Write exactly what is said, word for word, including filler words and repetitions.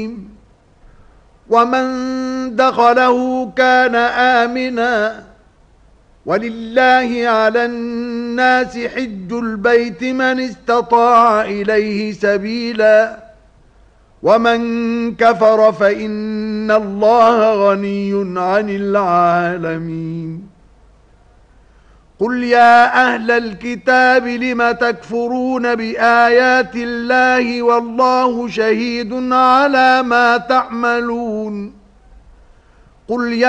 ومن دخله كان آمنا ولله على الناس حج البيت من استطاع إليه سبيلا ومن كفر فإن الله غني عن العالمين قل يا أهل الكتاب لم تكفرون بآيات الله والله شهيد على ما تعملون قل يا